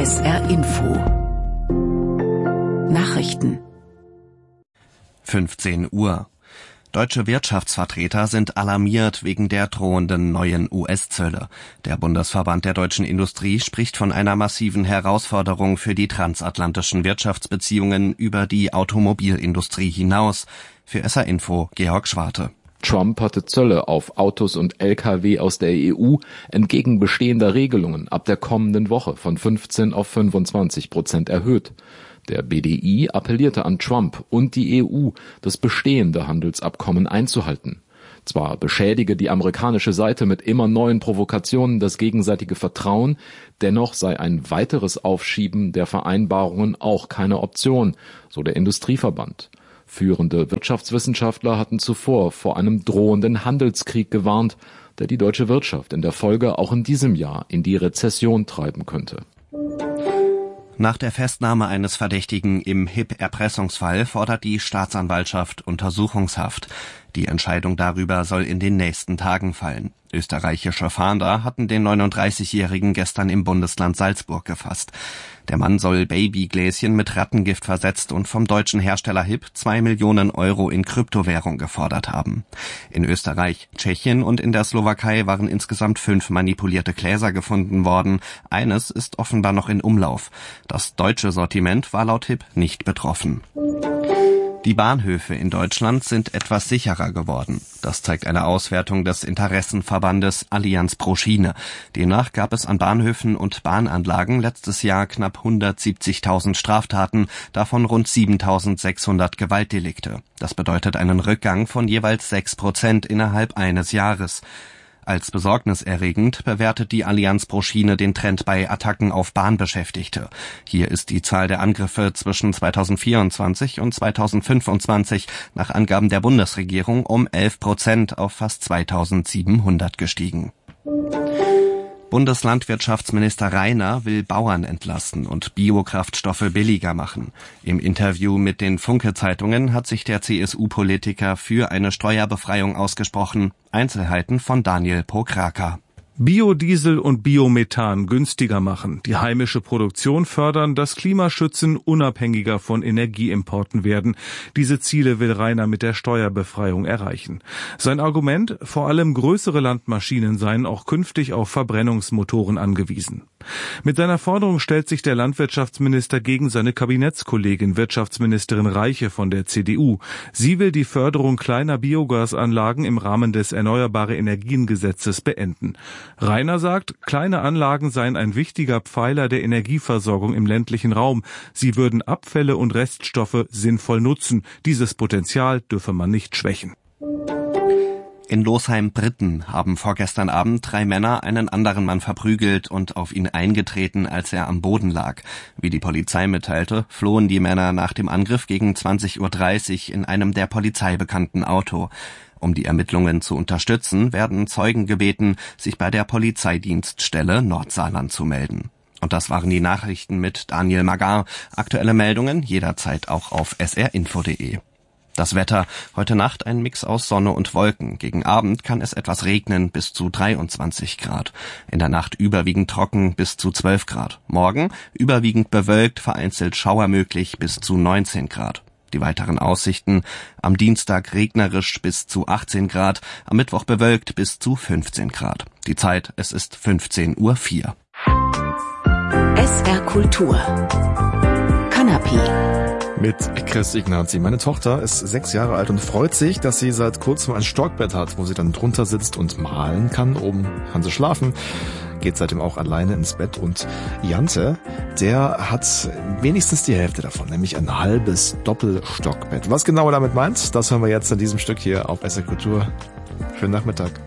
SR Info Nachrichten 15 Uhr. Deutsche Wirtschaftsvertreter sind alarmiert wegen der drohenden neuen US-Zölle. Der Bundesverband der deutschen Industrie spricht von einer massiven Herausforderung für die transatlantischen Wirtschaftsbeziehungen über die Automobilindustrie hinaus. Für SR Info Georg Schwarte. Trump hatte Zölle auf Autos und Lkw aus der EU entgegen bestehender Regelungen ab der kommenden Woche von 15 auf 25% erhöht. Der BDI appellierte an Trump und die EU, das bestehende Handelsabkommen einzuhalten. Zwar beschädige die amerikanische Seite mit immer neuen Provokationen das gegenseitige Vertrauen, dennoch sei ein weiteres Aufschieben der Vereinbarungen auch keine Option, so der Industrieverband. Führende Wirtschaftswissenschaftler hatten zuvor vor einem drohenden Handelskrieg gewarnt, der die deutsche Wirtschaft in der Folge auch in diesem Jahr in die Rezession treiben könnte. Nach der Festnahme eines Verdächtigen im HIP-Erpressungsfall fordert die Staatsanwaltschaft Untersuchungshaft. Die Entscheidung darüber soll in den nächsten Tagen fallen. Österreichische Fahnder hatten den 39-Jährigen gestern im Bundesland Salzburg gefasst. Der Mann soll Babygläschen mit Rattengift versetzt und vom deutschen Hersteller HIP 2 Millionen Euro in Kryptowährung gefordert haben. In Österreich, Tschechien und in der Slowakei waren insgesamt 5 manipulierte Gläser gefunden worden. Eines ist offenbar noch in Umlauf. Das deutsche Sortiment war laut HIP nicht betroffen. Die Bahnhöfe in Deutschland sind etwas sicherer geworden. Das zeigt eine Auswertung des Interessenverbandes Allianz pro Schiene. Demnach gab es an Bahnhöfen und Bahnanlagen letztes Jahr knapp 170.000 Straftaten, davon rund 7.600 Gewaltdelikte. Das bedeutet einen Rückgang von jeweils 6% innerhalb eines Jahres. Als besorgniserregend bewertet die Allianz pro Schiene den Trend bei Attacken auf Bahnbeschäftigte. Hier ist die Zahl der Angriffe zwischen 2024 und 2025 nach Angaben der Bundesregierung um 11% auf fast 2.700 gestiegen. Bundeslandwirtschaftsminister Rainer will Bauern entlasten und Biokraftstoffe billiger machen. Im Interview mit den Funke-Zeitungen hat sich der CSU-Politiker für eine Steuerbefreiung ausgesprochen. Einzelheiten von Daniel Pokraka. Biodiesel und Biomethan günstiger machen, die heimische Produktion fördern, das Klima schützen, unabhängiger von Energieimporten werden. Diese Ziele will Rainer mit der Steuerbefreiung erreichen. Sein Argument, vor allem größere Landmaschinen seien auch künftig auf Verbrennungsmotoren angewiesen. Mit seiner Forderung stellt sich der Landwirtschaftsminister gegen seine Kabinettskollegin Wirtschaftsministerin Reiche von der CDU. Sie will die Förderung kleiner Biogasanlagen im Rahmen des Erneuerbare-Energien-Gesetzes beenden. Rainer sagt, kleine Anlagen seien ein wichtiger Pfeiler der Energieversorgung im ländlichen Raum. Sie würden Abfälle und Reststoffe sinnvoll nutzen. Dieses Potenzial dürfe man nicht schwächen. In Losheim-Britten haben vorgestern Abend 3 Männer einen anderen Mann verprügelt und auf ihn eingetreten, als er am Boden lag. Wie die Polizei mitteilte, flohen die Männer nach dem Angriff gegen 20.30 Uhr in einem der Polizei bekannten Auto. Um die Ermittlungen zu unterstützen, werden Zeugen gebeten, sich bei der Polizeidienststelle Nordsaarland zu melden. Und das waren die Nachrichten mit Daniel Magar. Aktuelle Meldungen jederzeit auch auf srinfo.de. Das Wetter, heute Nacht ein Mix aus Sonne und Wolken. Gegen Abend kann es etwas regnen, bis zu 23 Grad. In der Nacht überwiegend trocken, bis zu 12 Grad. Morgen überwiegend bewölkt, vereinzelt Schauer möglich, bis zu 19 Grad. Die weiteren Aussichten: am Dienstag regnerisch bis zu 18 Grad, am Mittwoch bewölkt bis zu 15 Grad. Die Zeit, es ist 15.04 Uhr. SR Kultur Kanapé mit Chris Ignazi. Meine Tochter ist 6 Jahre alt und freut sich, dass sie seit kurzem ein Stockbett hat, wo sie dann drunter sitzt und malen kann. Oben kann sie schlafen, geht seitdem auch alleine ins Bett. Und Jante, der hat wenigstens die Hälfte davon, nämlich ein halbes Doppelstockbett. Was genau er damit meint, das hören wir jetzt in diesem Stück hier auf SR Kultur. Schönen Nachmittag.